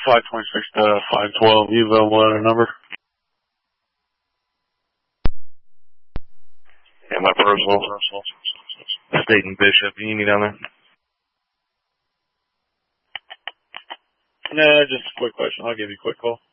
526 to 512, you available at a number? Yeah, my personal. State and Bishop, you need me down there? Nah, just a quick question. I'll give you a quick call.